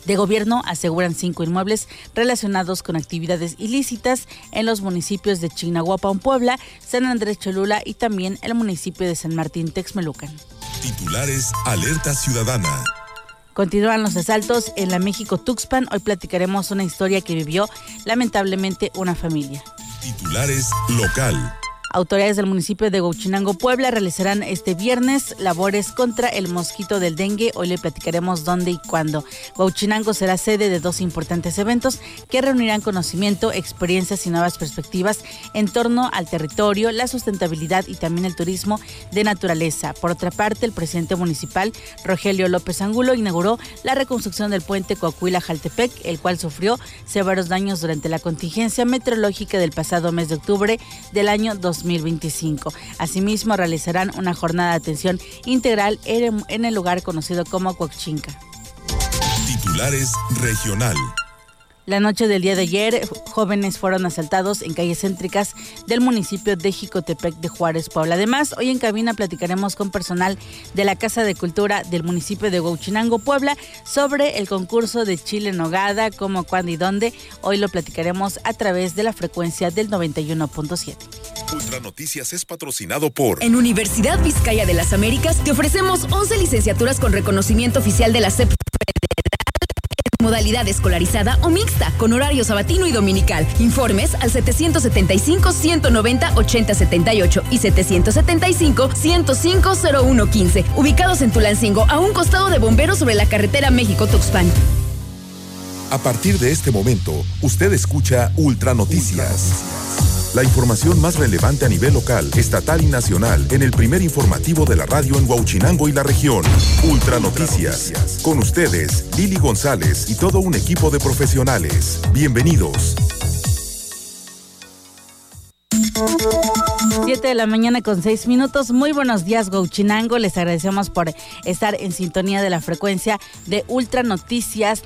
de gobierno aseguran 5 inmuebles relacionados con actividades ilícitas en los municipios de Chignahuapan, Puebla, San Andrés Cholula y también el municipio de San Martín Texmelucan. Titulares Alerta Ciudadana. Continúan los asaltos en la México-Tuxpan. Hoy platicaremos una historia que vivió lamentablemente una familia. Titulares local. Autoridades del municipio de Huauchinango, Puebla, realizarán este viernes labores contra el mosquito del dengue. Hoy le platicaremos dónde y cuándo. Huauchinango será sede de 2 importantes eventos que reunirán conocimiento, experiencias y nuevas perspectivas en torno al territorio, la sustentabilidad y también el turismo de naturaleza. Por otra parte, el presidente municipal, Rogelio López Angulo, inauguró la reconstrucción del puente Coahuila-Jaltepec, el cual sufrió severos daños durante la contingencia meteorológica del pasado mes de octubre del año 2025. Asimismo, realizarán una jornada de atención integral en el lugar conocido como Coachinca. Titulares regional. La noche del día de ayer, jóvenes fueron asaltados en calles céntricas del municipio de Jicotepec de Juárez, Puebla. Además, hoy en cabina platicaremos con personal de la Casa de Cultura del municipio de Huauchinango, Puebla, sobre el concurso de chile en nogada, cómo, cuándo y dónde. Hoy lo platicaremos a través de la frecuencia del 91.7. Ultra Noticias es patrocinado por... En Universidad Vizcaya de las Américas te ofrecemos 11 licenciaturas con reconocimiento oficial de la SEP modalidad escolarizada o mixta, con horario sabatino y dominical. Informes al 775-190-8078 y 775-105-0115. Ubicados en Tulancingo, a un costado de Bomberos sobre la carretera México-Tuxpan. A partir de este momento, usted escucha Ultra Noticias. La información más relevante a nivel local, estatal y nacional en el primer informativo de la radio en Huauchinango y la región. Ultra Noticias. Con ustedes, Lili González y todo un equipo de profesionales. Bienvenidos. 7 de la mañana con 6 minutos. Muy buenos días, Huauchinango. Les agradecemos por estar en sintonía de la frecuencia de Ultra Noticias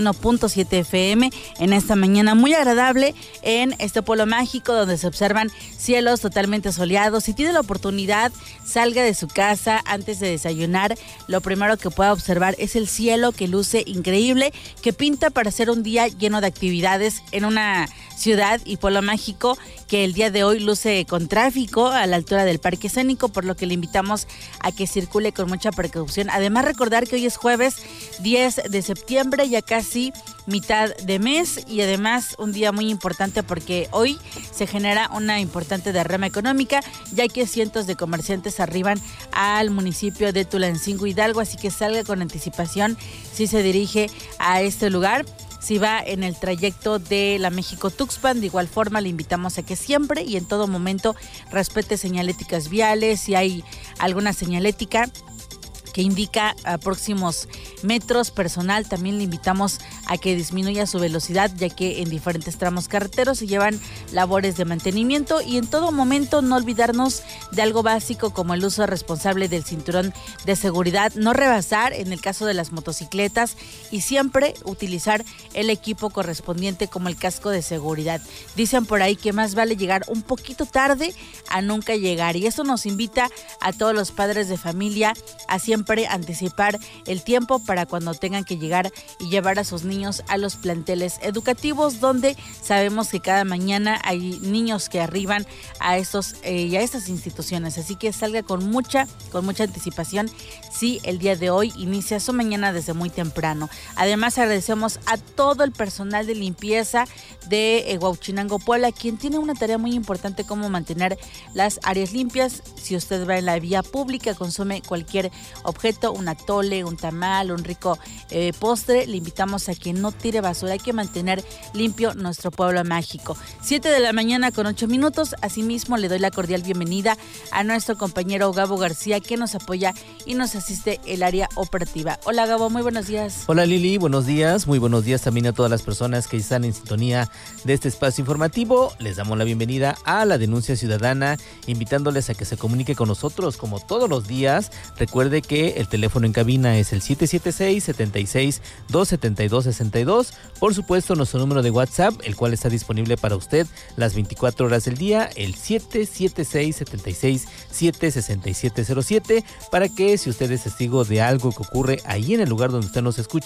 91.7 FM en esta mañana muy agradable en este pueblo mágico donde se observan cielos totalmente soleados. Si tiene la oportunidad, salga de su casa antes de desayunar. Lo primero que pueda observar es el cielo, que luce increíble, que pinta para ser un día lleno de actividades en una ciudad y pueblo mágico que el día de hoy luce con tráfico a la altura del Parque Escénico, por lo que le invitamos a que circule con mucha precaución. Además, recordar que hoy es jueves 10 de septiembre, ya casi mitad de mes, y además un día muy importante porque hoy se genera una importante derrama económica, ya que cientos de comerciantes arriban al municipio de Tulancingo, Hidalgo, así que salga con anticipación si se dirige a este lugar. Si va en el trayecto de la México-Tuxpan, de igual forma le invitamos a que siempre y en todo momento respete señaléticas viales. Si hay alguna señalética que indica a próximos metros, personal, también le invitamos a que disminuya su velocidad, ya que en diferentes tramos carreteros se llevan labores de mantenimiento, y en todo momento no olvidarnos de algo básico como el uso responsable del cinturón de seguridad, no rebasar en el caso de las motocicletas y siempre utilizar el equipo correspondiente como el casco de seguridad. Dicen por ahí que más vale llegar un poquito tarde a nunca llegar, y eso nos invita a todos los padres de familia a siempre anticipar el tiempo para cuando tengan que llegar y llevar a sus niños a los planteles educativos, donde sabemos que cada mañana hay niños que arriban a estos y a estas instituciones, así que salga con mucha anticipación si el día de hoy inicia su mañana desde muy temprano. Además, agradecemos a todo el personal de limpieza de Huauchinango, Puebla, quien tiene una tarea muy importante como mantener las áreas limpias. Si usted va en la vía pública, consume cualquier objeto, un atole, un tamal, un rico postre, le invitamos a que no tire basura. Hay que mantener limpio nuestro pueblo mágico. 7 de la mañana con 8 minutos. Asimismo, le doy la cordial bienvenida a nuestro compañero Gabo García, que nos apoya y nos asiste el área operativa. Hola, Gabo, muy buenos días. Hola, Lili, buenos días. Muy buenos días también a todas las personas que están en sintonía de este espacio informativo. Les damos la bienvenida a la denuncia ciudadana, invitándoles a que se comunique con nosotros como todos los días. Recuerde que el teléfono en cabina es el 776-76-272-62. Por supuesto, nuestro número de WhatsApp, el cual está disponible para usted las 24 horas del día, el 776-76-76707, para que si usted es testigo de algo que ocurre ahí en el lugar donde usted nos escucha,